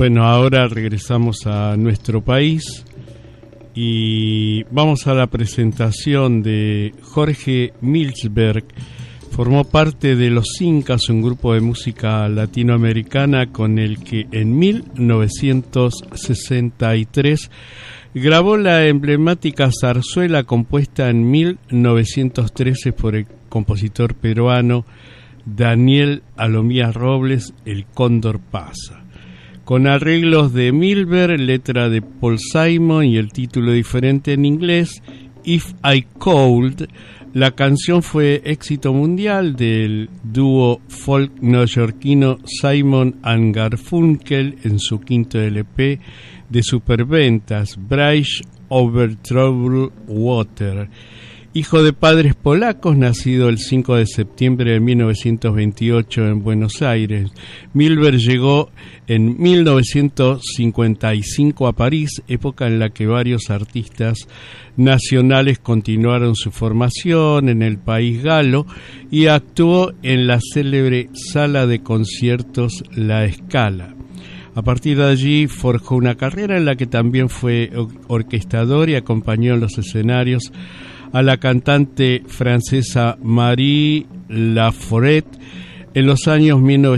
Bueno, ahora regresamos a nuestro país y vamos a la presentación de Jorge Milsberg. Formó parte de Los Incas, un grupo de música latinoamericana con el que en 1963 grabó la emblemática zarzuela compuesta en 1913 por el compositor peruano Daniel Alomía Robles, El Cóndor Pasa. Con arreglos de Milberg, letra de Paul Simon y el título diferente en inglés, If I Could, la canción fue éxito mundial del dúo folk neoyorquino Simon and Garfunkel en su quinto LP de superventas, Bridge Over Troubled Water. Hijo de padres polacos, nacido el 5 de septiembre de 1928 en Buenos Aires, Milberg llegó en 1955 a París, época en la que varios artistas nacionales continuaron su formación en el país galo, y actuó en la célebre sala de conciertos La Scala. A partir de allí forjó una carrera en la que también fue orquestador y acompañó en los escenarios a la cantante francesa Marie Laforêt en los años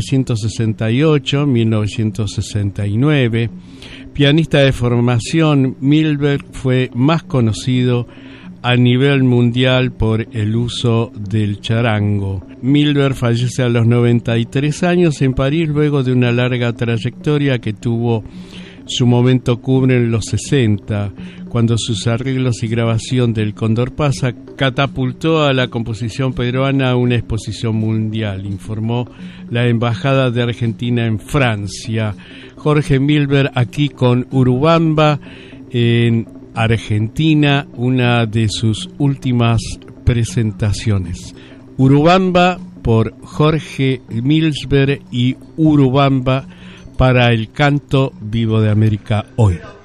1968-1969. Pianista de formación, Milberg fue más conocido a nivel mundial por el uso del charango. Milberg fallece a los 93 años en París luego de una larga trayectoria que tuvo su momento cumbre en los 60, cuando sus arreglos y grabación del Cóndor Pasa catapultó a la composición peruana a una exposición mundial, informó la Embajada de Argentina en Francia. Jorge Milberg aquí con Urubamba en Argentina, una de sus últimas presentaciones. Urubamba por Jorge Milsberg y Urubamba para el canto vivo de América hoy.